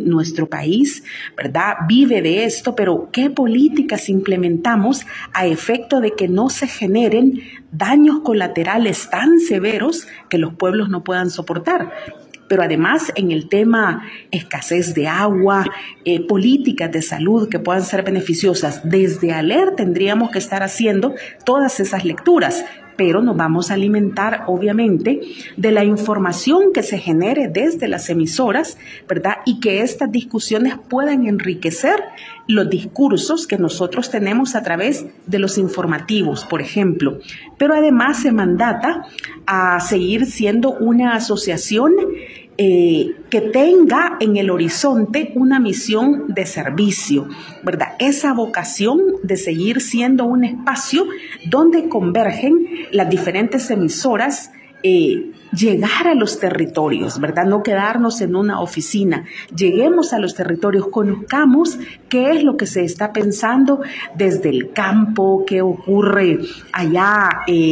también nuestro país, ¿verdad?, vive de esto, pero ¿qué políticas implementamos a efecto de que no se generen daños colaterales tan severos que los pueblos no puedan soportar? Pero además en el tema escasez de agua, políticas de salud que puedan ser beneficiosas, desde ALER tendríamos que estar haciendo todas esas lecturas, pero nos vamos a alimentar obviamente de la información que se genere desde las emisoras, ¿verdad? Y que estas discusiones puedan enriquecer los discursos que nosotros tenemos a través de los informativos, por ejemplo. Pero además se mandata a seguir siendo una asociación que tenga en el horizonte una misión de servicio, ¿verdad? Esa vocación de seguir siendo un espacio donde convergen las diferentes emisoras, llegar a los territorios, ¿verdad? No quedarnos en una oficina, lleguemos a los territorios, conozcamos qué es lo que se está pensando desde el campo, qué ocurre allá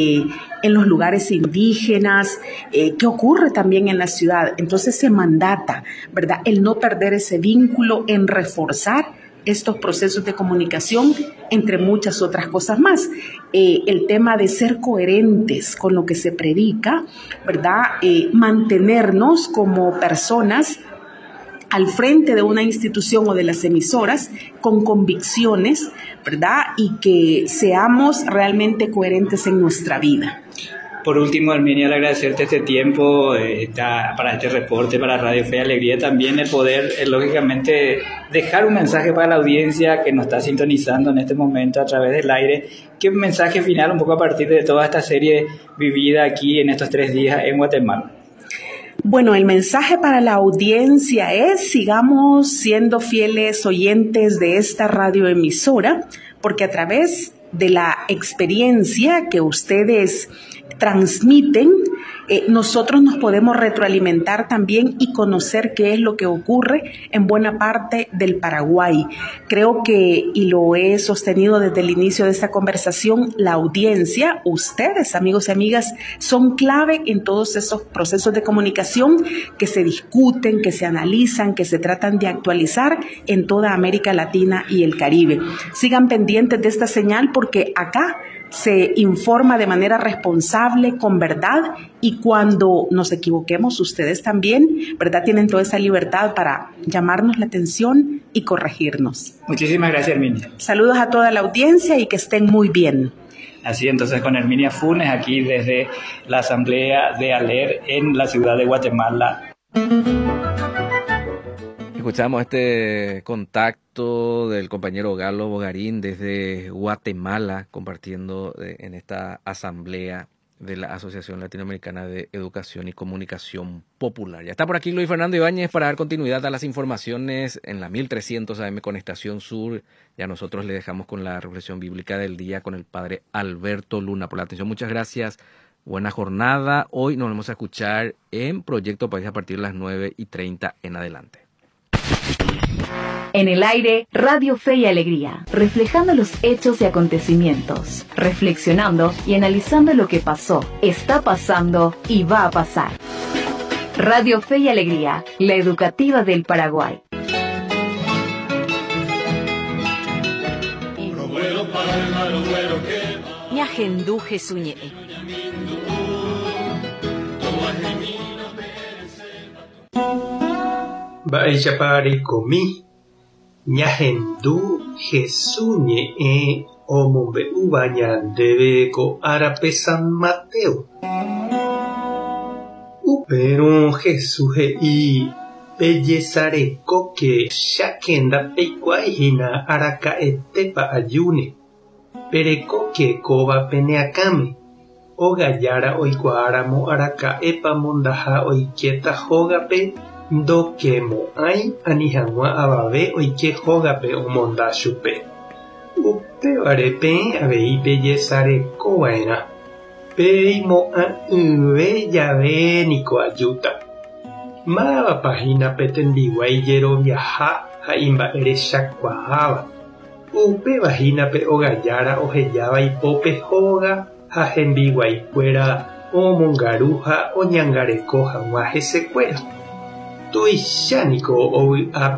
en los lugares indígenas, qué ocurre también en la ciudad. Entonces se mandata, ¿verdad?, el no perder ese vínculo, en reforzar estos procesos de comunicación, entre muchas otras cosas más. El tema de ser coherentes con lo que se predica, ¿verdad? Mantenernos como personas al frente de una institución o de las emisoras con convicciones, ¿verdad? Y que seamos realmente coherentes en nuestra vida. Por último, Herminia, al agradecerte este tiempo para este reporte, para Radio Fe y Alegría, también el poder, lógicamente, dejar un mensaje para la audiencia que nos está sintonizando en este momento a través del aire. ¿Qué mensaje final, un poco a partir de toda esta serie vivida aquí en estos 3 días en Guatemala? Bueno, el mensaje para la audiencia es: sigamos siendo fieles oyentes de esta radioemisora, porque a través de la experiencia que ustedes transmiten, nosotros nos podemos retroalimentar también y conocer qué es lo que ocurre en buena parte del Paraguay. Creo que, y lo he sostenido desde el inicio de esta conversación, la audiencia, ustedes, amigos y amigas, son clave en todos esos procesos de comunicación que se discuten, que se analizan, que se tratan de actualizar en toda América Latina y el Caribe. Sigan pendientes de esta señal, porque acá se informa de manera responsable, con verdad, y cuando nos equivoquemos, ustedes también, ¿verdad?, tienen toda esa libertad para llamarnos la atención y corregirnos. Muchísimas gracias, Herminia. Saludos a toda la audiencia y que estén muy bien. Así entonces, con Herminia Funes, aquí desde la Asamblea de ALER en la ciudad de Guatemala. Escuchamos este contacto del compañero Galo Bogarín desde Guatemala, compartiendo en esta asamblea de la Asociación Latinoamericana de Educación y Comunicación Popular. Ya está por aquí Luis Fernando Ibáñez para dar continuidad a las informaciones en la 1300 AM con Estación Sur. Ya nosotros le dejamos con la reflexión bíblica del día con el padre Alberto Luna. Por la atención, muchas gracias. Buena jornada. Hoy nos vamos a escuchar en Proyecto País a partir de las 9:30 en adelante. En el aire, Radio Fe y Alegría, reflejando los hechos y acontecimientos, reflexionando y analizando lo que pasó, está pasando y va a pasar. Radio Fe y Alegría, la educativa del Paraguay. Ñahendú Jesuñe. Mba'éichapa komi ñahendu Jesuñe'ẽ omombe'úva ñandéve ko árape San Mateo. Upérõ Jesús he'i pejesarekóke chákenda peikuaahína araka'etépa ajúne. Perekóke kóva peneakáme. Ogajára oikuaáramo araka'épa mondaha oiketa hógape ndokemo'ãi ani hag̃ua avave oike hógape omonda chupe. Upévare peẽ avei pejesarekova'erã. Peimo'ã'ỹve jave niko ajúta. Mávapahína petendiguái jeroviaha ha imba'erechakuaáva. Upevahínape ogajára ohejáva ipópe hóga ha hembiguaikuéra omongaru ha oñangareko hag̃ua hesekuéra. Tuichaniko